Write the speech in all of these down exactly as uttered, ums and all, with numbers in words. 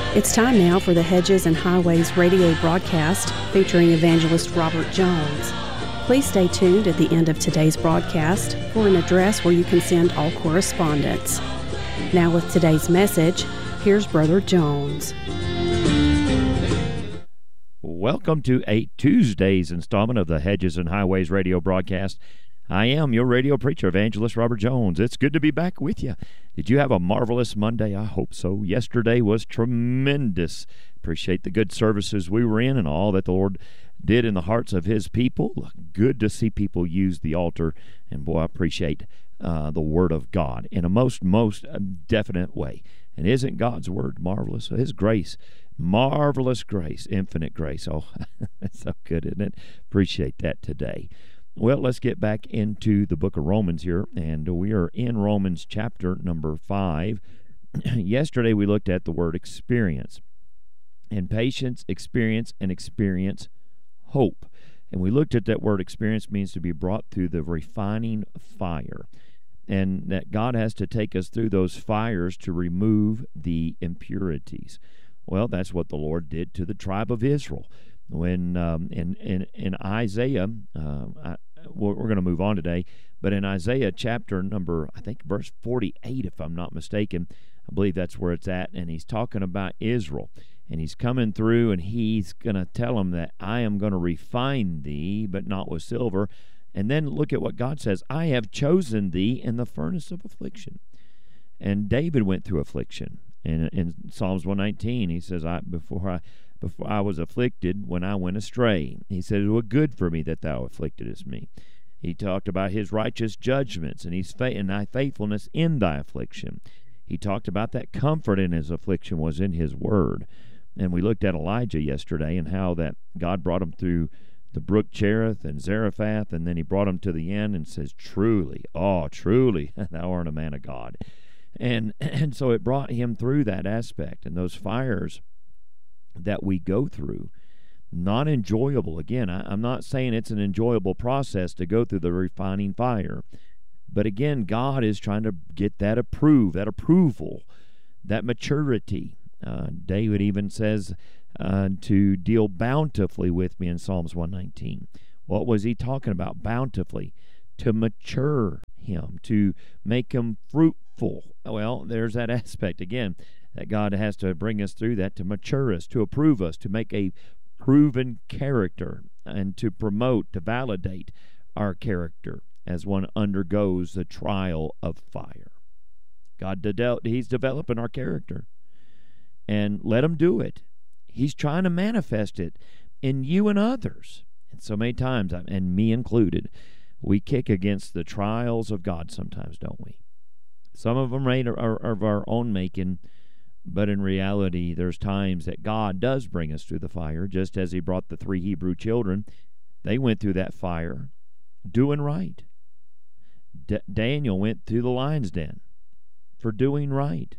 It's time now for the Hedges and Highways radio broadcast featuring evangelist Robert Jones. Please stay tuned at the end of today's broadcast for an address where you can send all correspondence. Now with today's message, here's Brother Jones. Welcome to a Tuesday's installment of the Hedges and Highways radio broadcast. I am your radio preacher, evangelist Robert Jones. It's good to be back with you. Did you have a marvelous Monday? I hope so. Yesterday was tremendous. Appreciate the good services we were in and all that the Lord did in the hearts of His people. Good to see people use the altar, and boy, I appreciate uh, the Word of God in a most, most definite way. And isn't God's Word marvelous? His grace, marvelous grace, infinite grace. Oh, that's so good, isn't it? Appreciate that today. Well, let's get back into the book of Romans here, and we are in Romans chapter number five. Yesterday we looked at the word experience, and patience, experience, and experience hope. And we looked at that word experience means to be brought through the refining fire, and that God has to take us through those fires to remove the impurities. Well, that's what the Lord did to the tribe of Israel. When um, in, in, in Isaiah, uh, I, we're going to move on today, but in Isaiah chapter number, I think verse forty-eight, if I'm not mistaken, I believe that's where it's at, and he's talking about Israel, and he's coming through, and he's going to tell them that I am going to refine thee, but not with silver. And then look at what God says, I have chosen thee in the furnace of affliction. And David went through affliction. In, in Psalms one nineteen, he says, I before I Before I was afflicted when I went astray. He said, it was good for me that thou afflictedest me. He talked about his righteous judgments and his fa- and thy faithfulness in thy affliction. He talked about that comfort in his affliction was in his word. And we looked at Elijah yesterday and how that God brought him through the brook Cherith and Zarephath, and then he brought him to the end and says, truly, oh, truly, thou art a man of God. And, and so it brought him through that aspect, and those fires that we go through, not enjoyable. Again, I, I'm not saying it's an enjoyable process to go through the refining fire, but again, God is trying to get that approved, that approval, that maturity. Uh, David even says uh, to deal bountifully with me in Psalms one nineteen. What was he talking about? Bountifully, to mature him, to make him fruitful. Well, there's that aspect again, that God has to bring us through that to mature us, to approve us, to make a proven character, and to promote, to validate our character as one undergoes the trial of fire. God, de- He's developing our character, and let Him do it. He's trying to manifest it in you and others. And so many times, and me included, we kick against the trials of God sometimes, don't we? Some of them are, are, are of our own making, but in reality, there's times that God does bring us through the fire, just as He brought the three Hebrew children. They went through that fire doing right. D- Daniel went through the lion's den for doing right.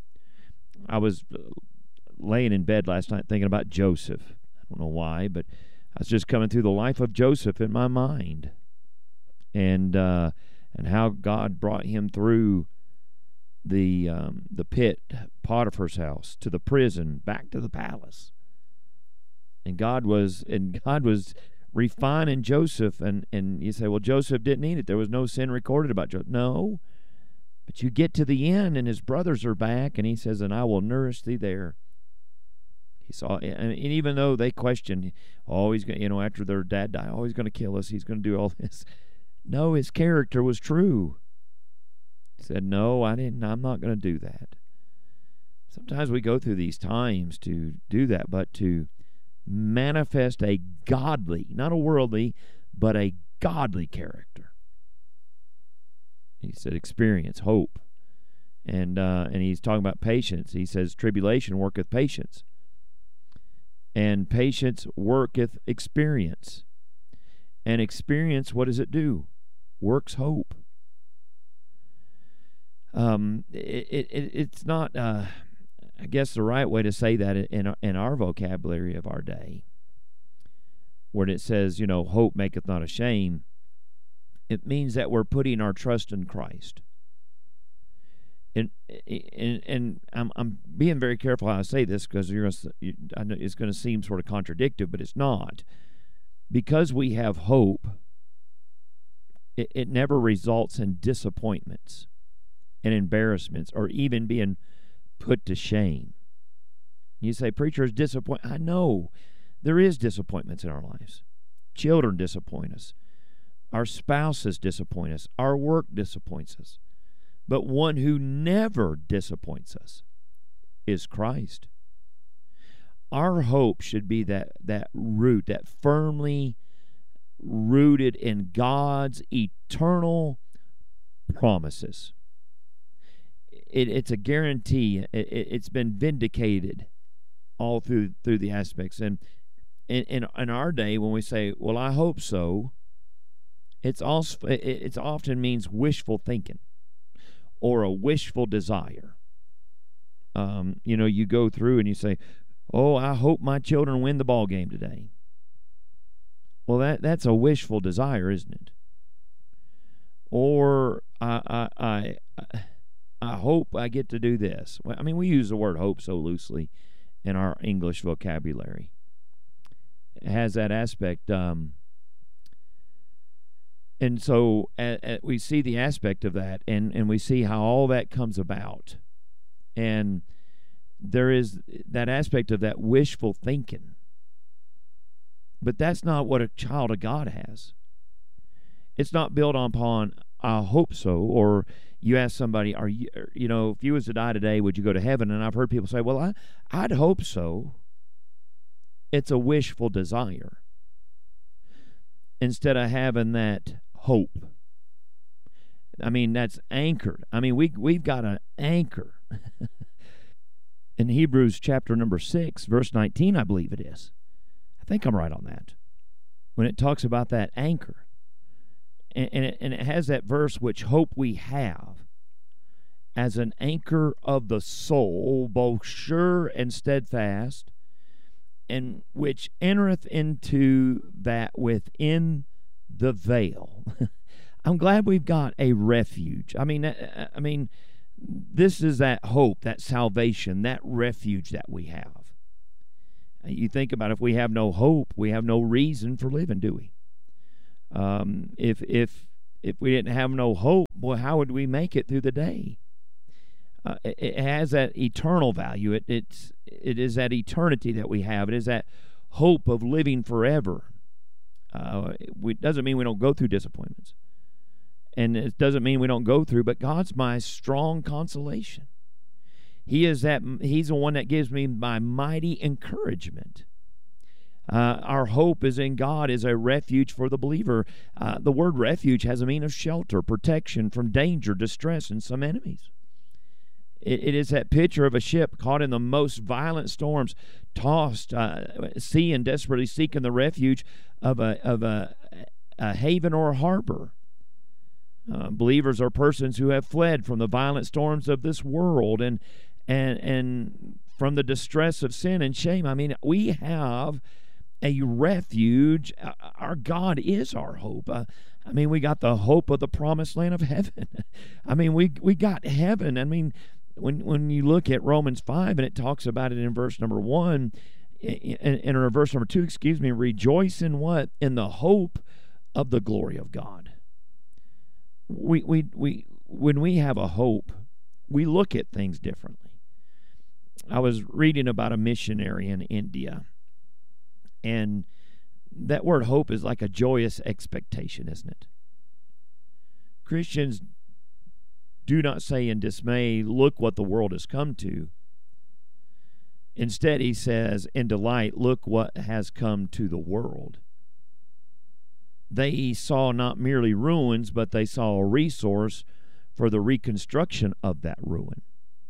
I was laying in bed last night thinking about Joseph. I don't know why, but I was just coming through the life of Joseph in my mind, and uh, and how God brought him through the um, the pit, Potiphar's house, to the prison, back to the palace. And God was and God was refining Joseph, and, and you say, well, Joseph didn't need it. There was no sin recorded about Joseph. No. But you get to the end, and his brothers are back, and he says, and I will nourish thee there. He saw, and even though they questioned, oh, he's going, you know, after their dad died, oh, he's going to kill us, he's going to do all this. No, his character was true. Said, no, I didn't, I'm not going to do that. Sometimes we go through these times to do that, but to manifest a godly, not a worldly, but a godly character. He said experience, hope. And uh, and he's talking about patience. He says tribulation worketh patience. And patience worketh experience. And experience, what does it do? Works hope. Um, it, it it's not, uh, I guess, the right way to say that in in our vocabulary of our day, where it says, you know, hope maketh not ashamed. It means that we're putting our trust in Christ. And and, and I'm I'm being very careful how I say this, because you're gonna, you, I know it's going to seem sort of contradictory, but it's not. Because we have hope, it, it never results in disappointments and embarrassments or even being put to shame. You say, preacher, is disappoint. I know there is disappointments in our lives. Children disappoint us. Our spouses disappoint us. Our work disappoints us. But one who never disappoints us is Christ. Our hope should be that, that root, that firmly rooted in God's eternal promises. It, it's a guarantee. It, it, it's been vindicated all through through the aspects. And in, in in our day, when we say, "Well, I hope so," it's also it, it's often means wishful thinking or a wishful desire. Um, you know, you go through and you say, "Oh, I hope my children win the ball game today." Well, that that's a wishful desire, isn't it? Or I I I I hope I get to do this. Well, I mean, we use the word hope so loosely in our English vocabulary. It has that aspect. Um, and so uh, uh, we see the aspect of that, and, and we see how all that comes about. And there is that aspect of that wishful thinking. But that's not what a child of God has. It's not built upon, I hope so, or you ask somebody, are you, you know, if you was to die today, would you go to heaven? And I've heard people say, well, I, I'd hope so. It's a wishful desire instead of having that hope. I mean, that's anchored. I mean, we, we've got an anchor. In Hebrews chapter number six, verse nineteen, I believe it is. I think I'm right on that. When it talks about that anchor. And, and, it, and it has that verse, which hope we have as an anchor of the soul, both sure and steadfast, and which entereth into that within the veil. I'm glad we've got a refuge. I mean, I mean, this is that hope, that salvation, that refuge that we have. You think about it, if we have no hope, we have no reason for living, do we? Um, if if if we didn't have no hope, well, how would we make it through the day? Uh, it, it has that eternal value. It it's it is that eternity that we have. It is that hope of living forever. Uh, it doesn't mean we don't go through disappointments, and it doesn't mean we don't go through. But God's my strong consolation. He is that. He's the one that gives me my mighty encouragement. Uh, our hope is in God, is a refuge for the believer. Uh, the word refuge has a meaning of shelter, protection from danger, distress, and some enemies. It, it is that picture of a ship caught in the most violent storms, tossed uh, sea and desperately seeking the refuge of a of a, a haven or a harbor. Uh, believers are persons who have fled from the violent storms of this world and and and from the distress of sin and shame. I mean, we have a refuge. Our God is our hope. Uh, I mean, we got the hope of the promised land of heaven. I mean, we we got heaven. I mean, when when you look at Romans five and it talks about it in verse number one, in, in verse number two, excuse me, rejoice in what? In the hope of the glory of God. We we we when we have a hope, we look at things differently. I was reading about a missionary in India. And that word hope is like a joyous expectation, isn't it? Christians do not say in dismay, look what the world has come to. Instead, he says, in delight, look what has come to the world. They saw not merely ruins, but they saw a resource for the reconstruction of that ruin.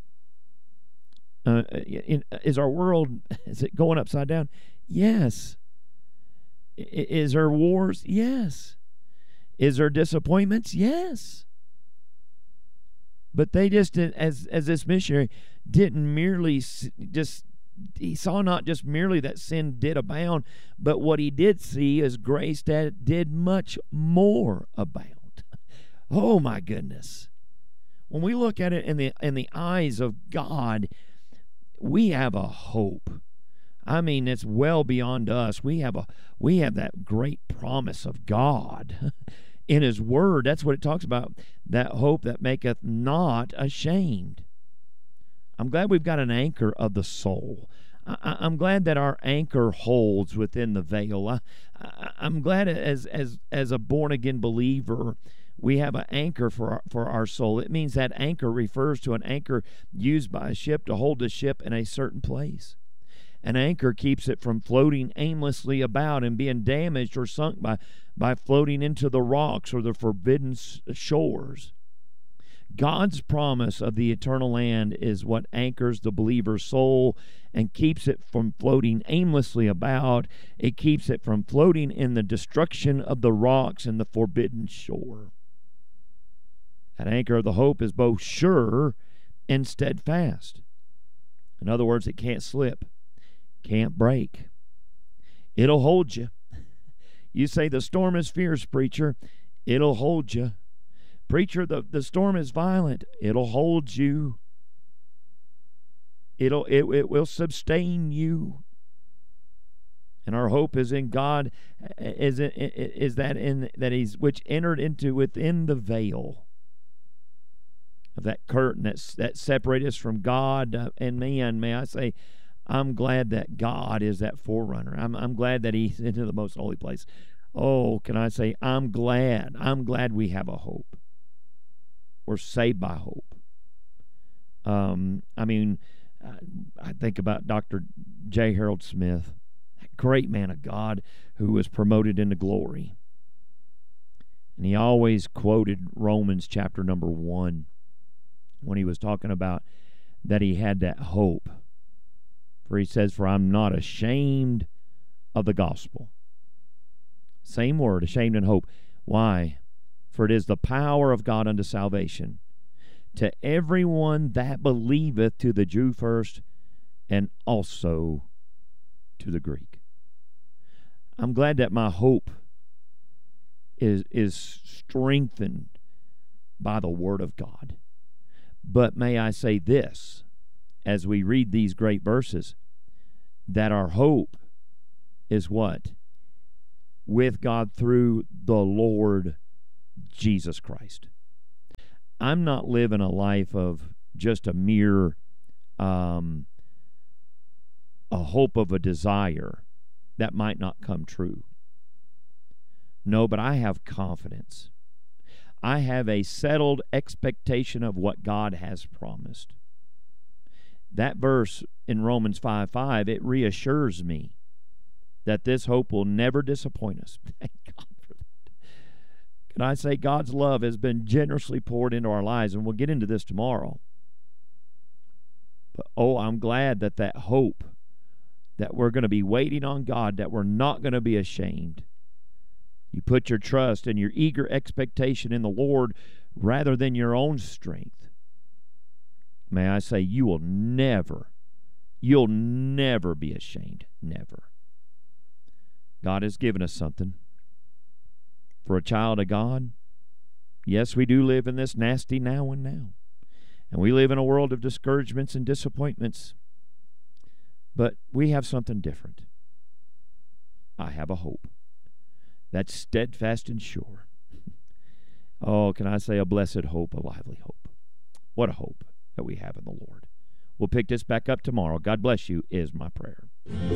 Uh, in, is our world, is it going upside down? Yes. Is there wars? Yes. Is there disappointments? Yes. But they just, as as this missionary, didn't merely just, he saw not just merely that sin did abound, but what he did see is grace that did much more abound. Oh my goodness. when we look at it in the in the eyes of God, we have a hope. I mean, it's well beyond us. We have a we have that great promise of God in His Word. That's what it talks about, that hope that maketh not ashamed. I'm glad we've got an anchor of the soul. I, I'm glad that our anchor holds within the veil. I, I, I'm glad as as as a born-again believer, we have an anchor for our, for our soul. It means that anchor refers to an anchor used by a ship to hold the ship in a certain place. An anchor keeps it from floating aimlessly about and being damaged or sunk by, by floating into the rocks or the forbidden shores. God's promise of the eternal land is what anchors the believer's soul and keeps it from floating aimlessly about. It keeps it from floating in the destruction of the rocks and the forbidden shore. That anchor of the hope is both sure and steadfast. In other words, it can't slip, can't break. It'll hold you. You say the storm is fierce, preacher. It'll hold you. Preacher, the, the storm is violent. It'll hold you. It'll it, it will sustain you. And our hope is in God, is is that in that He's which entered into within the veil of that curtain that that separates us from God and man. May I say, I'm glad that God is that forerunner. I'm I'm glad that He's into the most holy place. Oh, can I say, I'm glad. I'm glad we have a hope. We're saved by hope. Um, I mean, I think about Doctor J. Harold Smith, that great man of God who was promoted into glory. And he always quoted Romans chapter number one when he was talking about that he had that hope. For he says, for I'm not ashamed of the gospel. Same word, ashamed and hope. Why? For it is the power of God unto salvation to everyone that believeth, to the Jew first, and also to the Greek. I'm glad that my hope is, is strengthened by the Word of God. But may I say this, as we read these great verses, that our hope is what? With God through the Lord Jesus Christ. I'm not living a life of just a mere um, a hope of a desire that might not come true. No, but I have confidence. I have a settled expectation of what God has promised. That verse in Romans five five, it reassures me that this hope will never disappoint us. Thank God for that. Can I say God's love has been generously poured into our lives, and we'll get into this tomorrow. But oh, I'm glad that that hope, that we're going to be waiting on God, that we're not going to be ashamed. You put your trust and your eager expectation in the Lord rather than your own strength. May I say, you will never, you'll never be ashamed. Never. God has given us something. For a child of God, yes, we do live in this nasty now and now. And we live in a world of discouragements and disappointments. But we have something different. I have a hope that's steadfast and sure. Oh, can I say a blessed hope, a lively hope. What a hope that we have in the Lord. We'll pick this back up tomorrow. God bless you is my prayer.